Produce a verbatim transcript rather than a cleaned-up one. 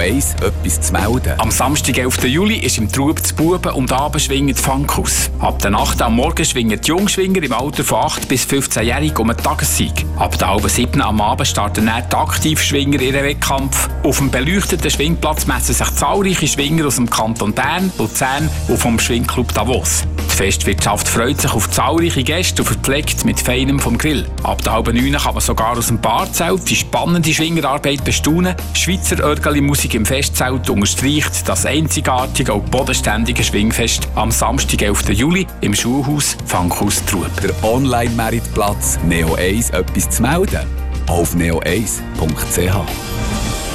eins etwas zu melden. Am Samstag, elften Juli, ist im Trub zu Buben und Abend schwingt Funkhaus. Ab der Nacht am Morgen schwingen die Jungschwinger im Alter von acht bis fünfzehn-Jährigen um einen Tagessieg. Ab der halben sieben am Abend starten dann die Aktivschwinger ihren Wettkampf. Auf dem beleuchteten Schwingplatz messen sich zahlreiche Schwinger aus dem Kanton Bern, Luzern und vom Schwingclub Davos. Die Festwirtschaft freut sich auf zahlreiche Gäste und verpflegt mit Feinem vom Grill. Ab der halben neun kann man sogar aus dem Barzelt die spannende Schwingerarbeit bestaunen. Schweizer Örgeli-Musik im Festzelt unterstreicht das einzigartige und bodenständige Schwingfest am Samstag, elften Juli im Schulhaus Funkhaus Trub. Der Online-Meritplatz Neo eins etwas zu melden auf neo eins punkt c h.